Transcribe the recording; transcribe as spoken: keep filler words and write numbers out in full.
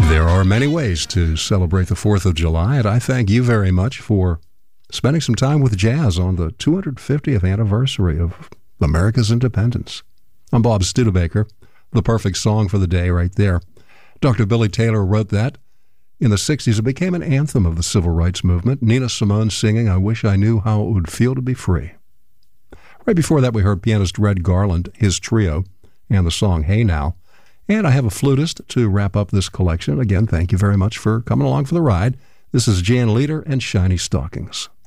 There are many ways to celebrate the fourth of July, and I thank you very much for spending some time with jazz on the two hundred fiftieth anniversary of America's independence. I'm Bob Studebaker. The perfect song for the day right there. Doctor Billy Taylor wrote that in the sixties. It became an anthem of the civil rights movement. Nina Simone singing, "I Wish I Knew How It Would Feel to Be Free." Right before that, we heard pianist Red Garland, his trio, and the song Hey Now. And I have a flutist to wrap up this collection. Again, thank you very much for coming along for the ride. This is Jan Leader and Shiny Stockings.